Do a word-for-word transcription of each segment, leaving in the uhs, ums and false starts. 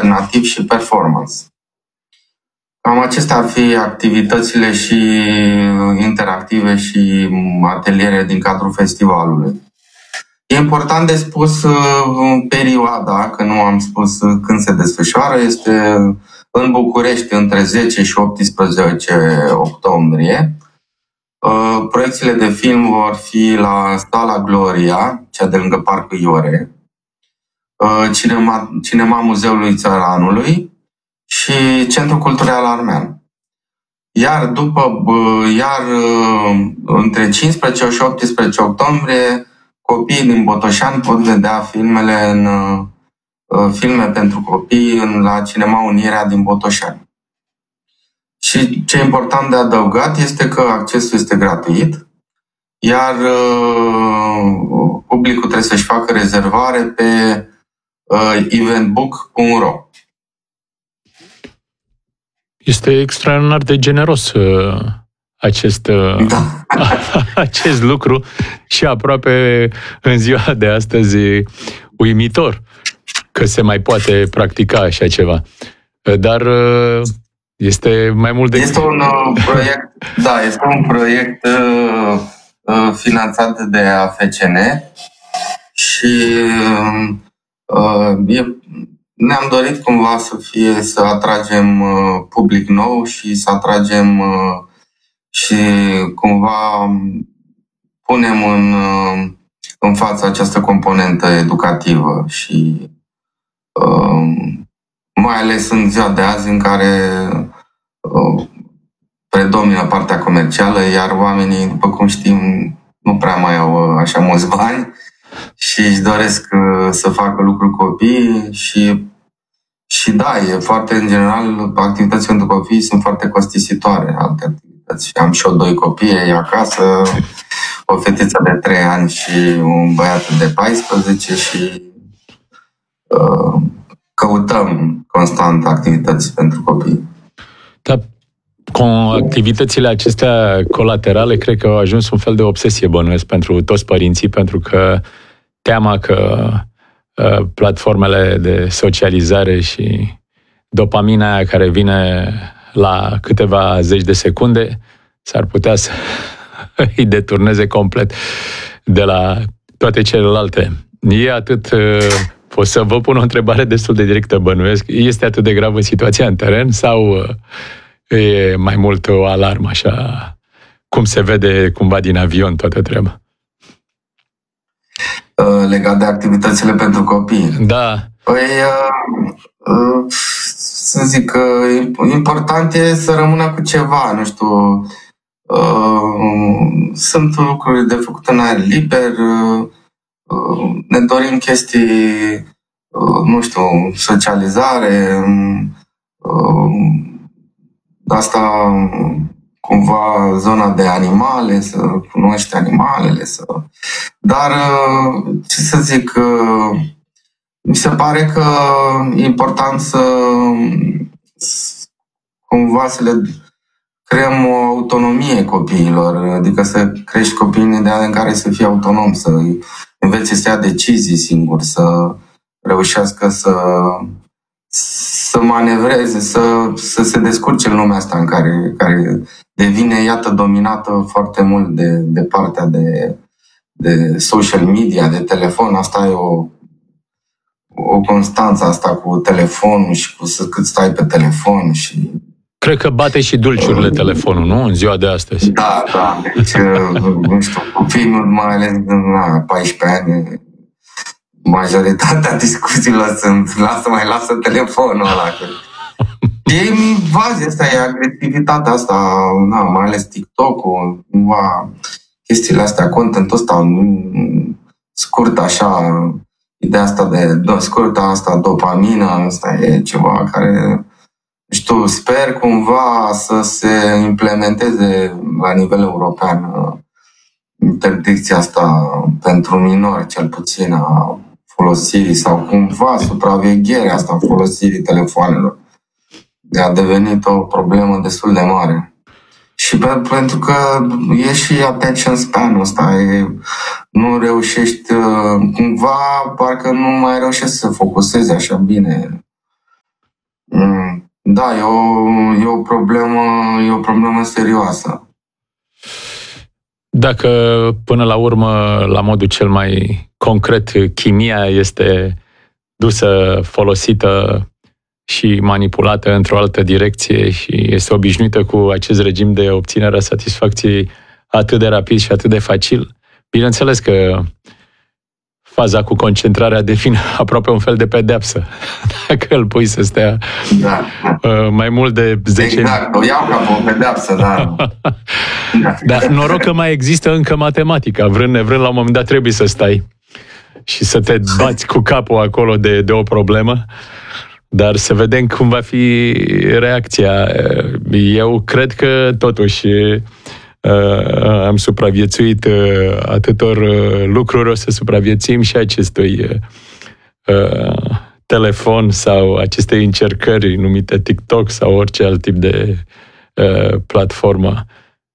alternativ și performance. Cam acestea ar fi activitățile și interactive și ateliere din cadrul festivalului. E important de spus perioada, că nu am spus când se desfășoară, este în București între zece și optsprezece octombrie. Proiecțiile de film vor fi la Sala Gloria, cea de lângă Parcul Iore, Cinema, Cinema Muzeului Țăranului și Centrul Cultural Armean. Iar după, iar între cincisprezece și optsprezece octombrie, copiii din Botoșani pot vedea filmele în filme pentru copii în, la Cinema Unirea din Botoșani. Și ce e important de adăugat este că accesul este gratuit, iar uh, publicul trebuie să-și facă rezervare pe uh, eventbook punct ro. Este extraordinar de generos uh, acest, uh, da. acest lucru și aproape în ziua de astăzi uimitor că se mai poate practica așa ceva. Dar uh, este mai mult decât... Este un uh, proiect, da, este un proiect uh, uh, finanțat de A F C N și uh, e, ne-am dorit cumva să fie, să atragem uh, public nou și să atragem uh, și cumva punem în, uh, în față această componentă educativă și uh, mai ales în ziua de azi în care uh, predomină partea comercială, iar oamenii, după cum știm, nu prea mai au uh, așa mulți bani și își doresc uh, să facă lucruri copii și, și da, e foarte, în general, activități pentru copii sunt foarte costisitoare, alte activități. Și am și eu doi copii acasă, o fetiță de trei ani și un băiat de paisprezece și uh, căutăm constant activități pentru copii. Da, cu activitățile acestea colaterale, cred că au ajuns un fel de obsesie, bănuiesc, pentru toți părinții, pentru că teama că uh, platformele de socializare și dopamina aia care vine la câteva zeci de secunde s-ar putea să îi deturneze complet de la toate celelalte. E atât... Uh, O să vă pun o întrebare destul de directă, bănuiesc. Este atât de gravă situația în teren sau e mai mult o alarmă, așa, cum se vede cumva din avion toată treaba? Legat de activitățile pentru copii. Da. Păi, să zic că important e să rămână cu ceva, nu știu. Sunt lucruri de făcut în aer liber, ne dorim chestii, nu știu, socializare, asta cumva zona de animale, să cunoști animalele, să... Dar, ce să zic, mi se pare că e important să cumva să le creăm o autonomie copiilor, adică să crești copiii în ideea în care să fie autonom, să învețe să ia decizii singur, să reușească să, să manevreze, să, să se descurce în lumea asta în care, care devine, iată, dominată foarte mult de, de partea de, de social media, de telefon. Asta e o, o constanță asta cu telefonul și cu să, cât stai pe telefon și... Cred că bate și dulciurile uh, telefonul, nu? În ziua de astăzi. Da, da. Deci, nu știu, copiii, mai ales în paisprezece ani, majoritatea discuțiilor sunt lasă, mai lasă telefonul ăla. E invazia asta, e agresivitatea asta, na, mai ales TikTok-ul, cumva, chestiile astea, contentul ăsta scurt așa, ideea asta de scurtă asta, dopamină, asta e ceva care... Știu, sper cumva să se implementeze la nivel european interdicția asta pentru minori, cel puțin, a folosirii sau cumva supravegherea asta a folosirii telefoanelor. A devenit o problemă destul de mare. Și pe, pentru că e și attention span-ul ăsta, e, nu reușești, cumva, parcă nu mai reușești să focusezi așa bine. Da, e o, e o problemă, e o problemă serioasă. Dacă până la urmă, la modul cel mai concret, chimia este dusă, folosită și manipulată într-o altă direcție și este obișnuită cu acest regim de obținere a satisfacției atât de rapid și atât de facil, bineînțeles că faza cu concentrarea devine aproape un fel de pedeapsă. Dacă îl pui să stea da. mai mult de zece... Exact, o iau ca pe o pedeapsă, da. Dar noroc că mai există încă matematica. Vrând nevrând, la un moment dat trebuie să stai și să te bați cu capul acolo de, de o problemă. Dar să vedem cum va fi reacția. Eu cred că, totuși, am supraviețuit atâtor lucruri, o să supraviețuim și acestui telefon sau aceste încercări numite TikTok sau orice alt tip de platformă.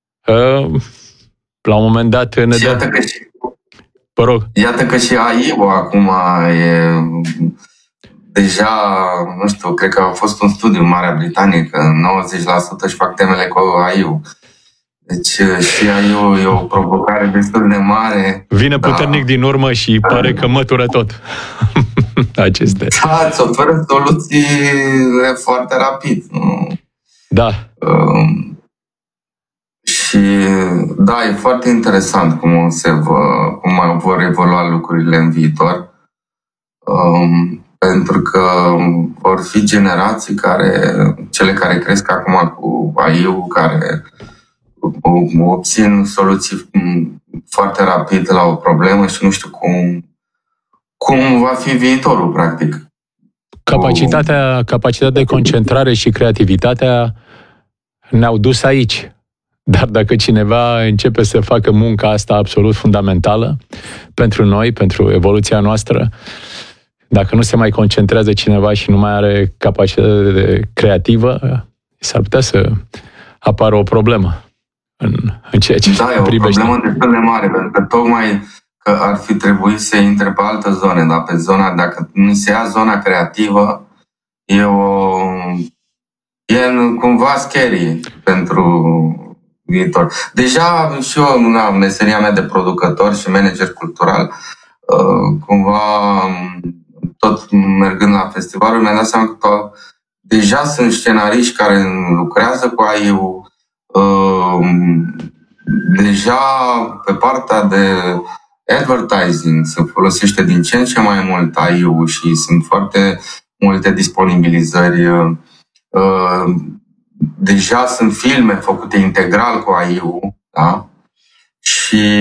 La un moment dat ne dă... Iată că și, Vă rog. Iată că și A I acum e... Deja, nu știu, cred că a fost un studiu în Marea Britanie că nouăzeci la sută își fac temele cu A I-ul. Deci și A I-ul e o provocare destul de mare. Vine puternic da. din urmă și pare că mătură tot. Aceste. Da, îți oferă soluții foarte rapid. Da. Um, și da, e foarte interesant cum, se vă, cum vor evolua lucrurile în viitor. Um, pentru că vor fi generații care, cele care cresc acum cu A I-ul, care obțin soluții foarte rapid la o problemă și nu știu cum, cum va fi viitorul, practic. Capacitatea, capacitatea de concentrare și creativitatea ne-au dus aici. Dar dacă cineva începe să facă munca asta absolut fundamentală pentru noi, pentru evoluția noastră, dacă nu se mai concentrează cineva și nu mai are capacitate creativă, s-ar putea să apară o problemă în, în ceea ce da, privește. Da, e o problemă destul de mare, pentru că tocmai că ar fi trebuit să intre pe altă zonă, dar pe zona, dacă nu se ia zona creativă, e o... e cumva scary pentru viitor. Deja și eu, în meseria mea de producător și manager cultural, cumva tot mergând la festivalul, mi-am dat seama că deja sunt scenariști care lucrează cu A I-ul, deja pe partea de advertising se folosește din ce în ce mai mult A I-ul și sunt foarte multe disponibilizări. Deja sunt filme făcute integral cu A I-ul, da? Și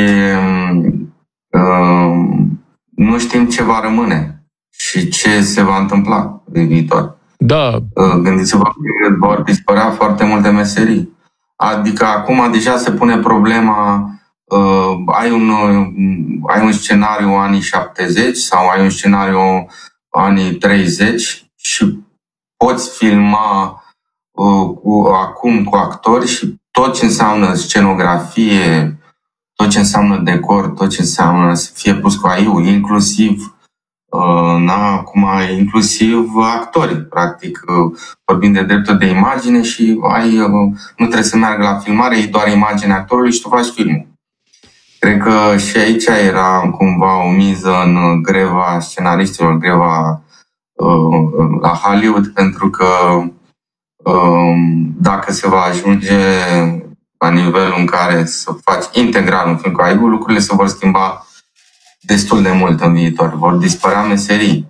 nu știm ce va rămâne și ce se va întâmpla în viitor. Da. Gândiți-vă că vor dispărea foarte multe meserii. Adică acum deja se pune problema, uh, ai, un, uh, ai un scenariu anii șaptezeci sau ai un scenariu anii treizeci și poți filma uh, cu, acum cu actori și tot ce înseamnă scenografie, tot ce înseamnă decor, tot ce înseamnă să fie pus cu A I-ul, inclusiv uh, na, acum inclusiv actori, practic, uh, vorbim de drepturi de imagine și ai, uh, nu trebuie să meargă la filmare, e doar imaginea actorului și tu faci filmul. Cred că și aici era cumva o miză în greva scenaristilor, greva uh, la Hollywood, pentru că uh, dacă se va ajunge la nivelul în care să faci integral un film cu A I-ul, lucrurile se vor schimba destul de mult în viitor. Vor dispărea meserii.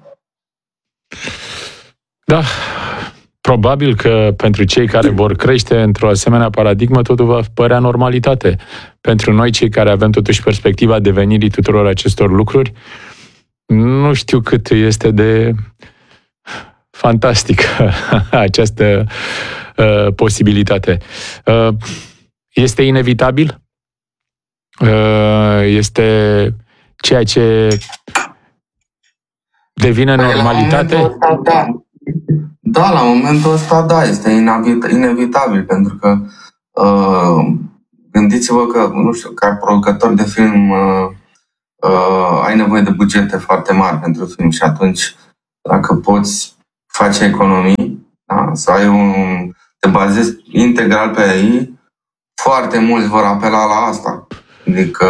Da, probabil că pentru cei care vor crește într-o asemenea paradigmă, totul va părea normalitate. Pentru noi, cei care avem totuși perspectiva devenirii tuturor acestor lucruri, nu știu cât este de fantastică această uh, posibilitate. Uh, este inevitabil? Uh, este ceea ce devine normalitate? Ăsta, da. da, la momentul ăsta, da, este inevitabil, pentru că uh, gândiți-vă că, nu știu, ca producător de film uh, uh, ai nevoie de bugete foarte mari pentru film și atunci, dacă poți face economii, Da? Să ai un... te bazezi integral pe ei, foarte mulți vor apela la asta. Adică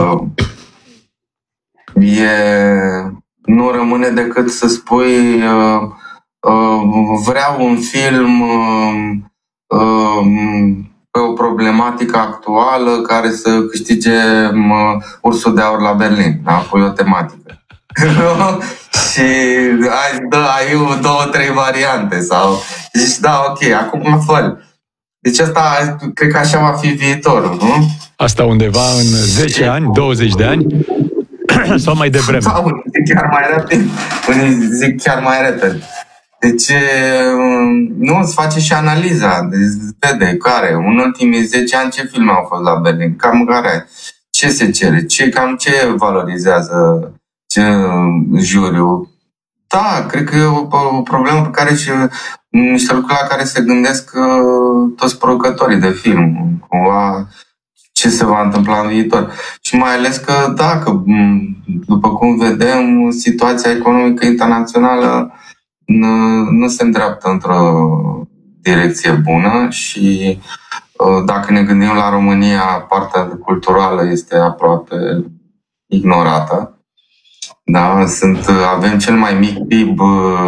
e... nu rămâne decât să spui uh, uh, vreau un film uh, uh, pe o problematică actuală care să câștige uh, Ursul de Aur la Berlin. Da? Pui o tematică. Și ai, dă, ai două, trei variante sau zici, da, ok, acum fă. Deci asta, cred că așa va fi viitorul, nu? Asta undeva în zece ani, douăzeci de ani? Sau mai devreme? Sau unii zic chiar mai repede. Unii zic chiar mai repede. Deci, nu, îți face și analiza. Deci, vede care, în ultimii zece ani, ce filme au fost la Berlin? Cam care? Ce se cere? Ce, cam ce valorizează ce juriu? Da, cred că e o, o problemă pe care și niște lucruri la care se gândesc uh, toți producătorii de film. Cumva, ce se va întâmpla în viitor. Și mai ales că, dacă, după cum vedem, situația economică internațională nu, nu se îndreaptă într-o direcție bună și dacă ne gândim la România, partea culturală este aproape ignorată. Da? Sunt, avem cel mai mic P I B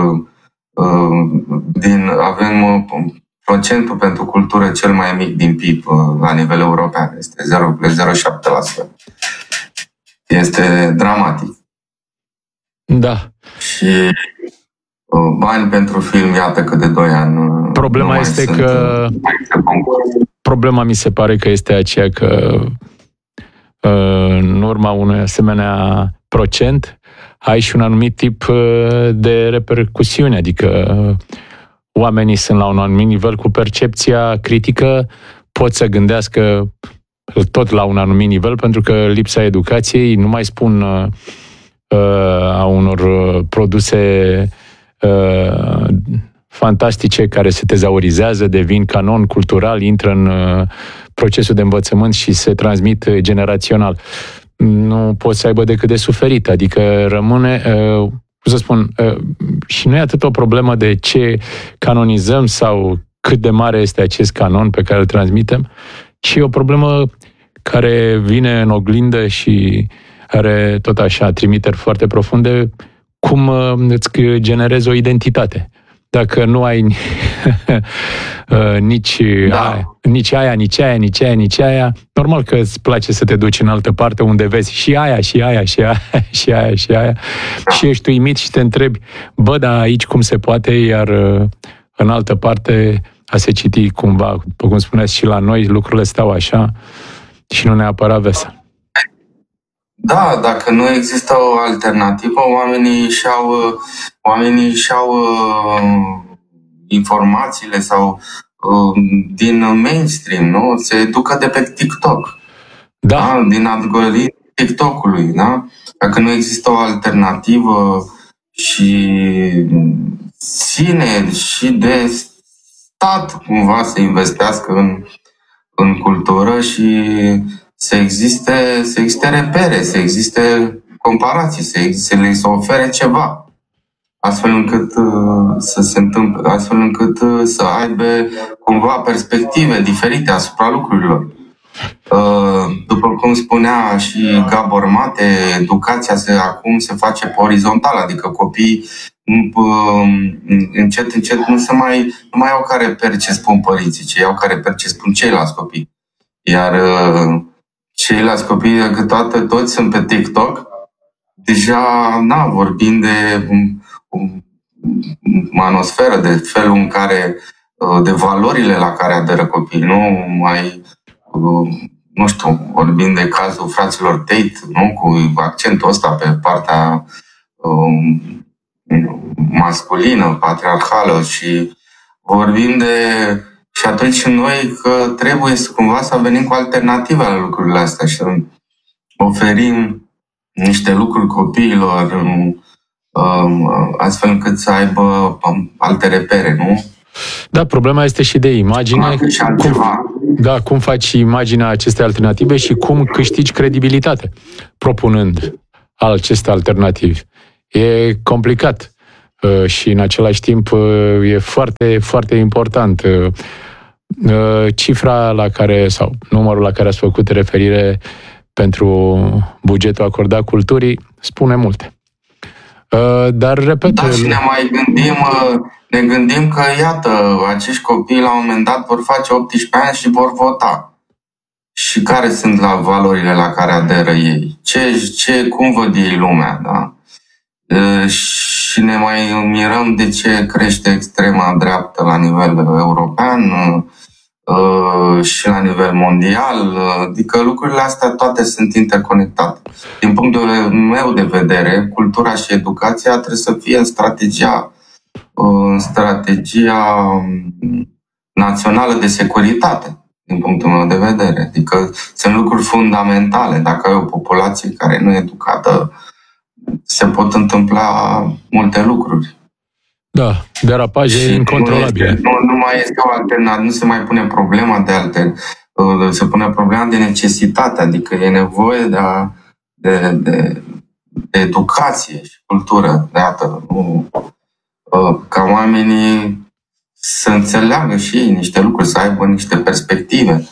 din, avem procentul pentru cultură cel mai mic din P I B la nivel european. Este zero virgulă zero șapte la sută. Este dramatic. Da. Și bani pentru film, iată că de doi ani. Problema este sunt, că... Problema mi se pare că este aceea că în urma unui asemenea procent ai și un anumit tip de repercusiune, adică oamenii sunt la un anumit nivel cu percepția critică, pot să gândească tot la un anumit nivel, pentru că lipsa educației, nu mai spun uh, a unor produse uh, fantastice care se tezaurizează, devin canon cultural, intră în uh, procesul de învățământ și se transmit generațional. Nu poți să aibă decât de suferit, adică rămâne... Uh, cum să spun, și nu e atât o problemă de ce canonizăm sau cât de mare este acest canon pe care îl transmitem, ci e o problemă care vine în oglindă și are tot așa trimiteri foarte profunde, cum îți generezi o identitate. Dacă nu ai nici, da. aia, nici aia, nici aia, nici aia, nici aia, normal că îți place să te duci în altă parte unde vezi și aia, și aia, și aia, și aia, și aia, da. Și ești uimit și te întrebi, bă, dar aici cum se poate, iar în altă parte a se citi cumva, după cum spuneați și la noi, lucrurile stau așa și nu neapărat vesel. Da, dacă nu există o alternativă, oamenii și-au, oamenii și-au uh, informațiile sau uh, din mainstream, nu? Se educă de pe TikTok. Da. Da? Din algoritmul TikTok-ului, da? Dacă nu există o alternativă și ține și de stat cumva să investească în, în cultură și să existe, să existe repere, să existe comparații, să, existe, să le se ofere ceva, astfel încât uh, să se întâmple, astfel încât uh, să aibă cumva perspective diferite asupra lucrurilor. Uh, după cum spunea și Gabor Mate, educația se, acum se face pe orizontal, adică copiii uh, încet, încet nu se mai, nu mai au ca reper ce spun părinții, ci au ca reper ce spun ceilalți copii. Iar uh, ceilalți copii, că toate, toți sunt pe TikTok, deja, na, vorbim de um, manosferă, de felul în care, de valorile la care aderă copiii, nu mai, nu știu, vorbim de cazul fraților Tate, nu, cu accentul ăsta pe partea um, masculină, patriarhală și vorbim de... Și atunci noi că trebuie să cumva să venim cu alternative la lucrurile astea și să oferim niște lucruri copiilor um, astfel încât să aibă alte repere, nu? Da, problema este și de imagine. Cum, da, cum faci imaginea acestei alternative și cum câștigi credibilitate propunând aceste alternative. E complicat. și în același timp e foarte, foarte important. Cifra la care, sau numărul la care ați făcut referire pentru bugetul acordat culturii spune multe. Dar, repet... Da, și ne mai gândim, ne gândim că, iată, acești copii la un moment dat vor face optsprezece ani și vor vota. Și care sunt la valorile la care aderă ei? Ce, ce, cum văd ei lumea, da? Și ne mai mirăm de ce crește extrema dreaptă la nivel european și la nivel mondial. Adică lucrurile astea toate sunt interconectate. Din punctul meu de vedere, cultura și educația trebuie să fie în strategia, în strategia națională de securitate, din punctul meu de vedere. Adică sunt lucruri fundamentale. Dacă ai o populație care nu e educată, se pot întâmpla multe lucruri. Da, derapaje incontrolabile. Nu, nu mai este o alternativă, nu se mai pune problema de alte, se pune problema de necesitate, adică e nevoie de, a, de, de, de educație și cultură, de iată, nu, ca oamenii să înțeleagă și ei niște lucruri, să aibă niște perspective.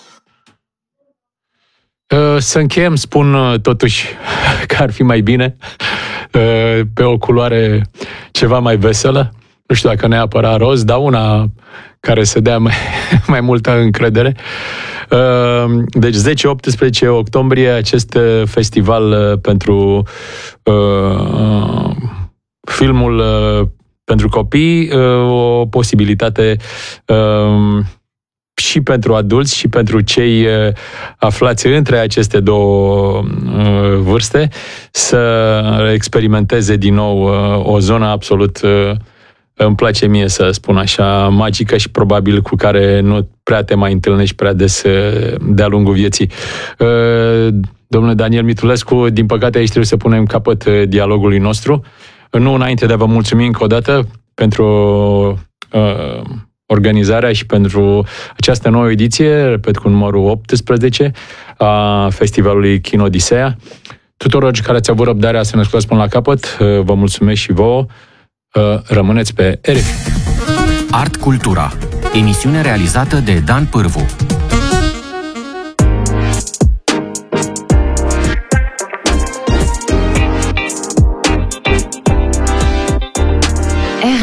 Să încheiem, spun totuși că ar fi mai bine pe o culoare ceva mai veselă. Nu știu dacă neapărat roz, dar una care să dea mai, mai multă încredere. Deci zece optsprezece octombrie, acest festival pentru uh, filmul uh, pentru copii, uh, o posibilitate uh, și pentru adulți și pentru cei uh, aflați între aceste două uh, vârste să experimenteze din nou uh, o zonă absolut, uh, îmi place mie să spun așa, magică și probabil cu care nu prea te mai întâlnești prea des uh, de-a lungul vieții. Uh, domnule Daniel Mitulescu, din păcate aici trebuie să punem capăt uh, dialogului nostru. Nu înainte de a vă mulțumi încă o dată pentru uh, organizarea și pentru această nouă ediție, repet, cu numărul optsprezece a Festivalului Kinodisea. Tuturor care ați avut răbdarea să ne ascultați până la capăt, vă mulțumesc și vouă. Rămâneți pe R F I. Art Cultura, emisiune realizată de Dan Pârvu.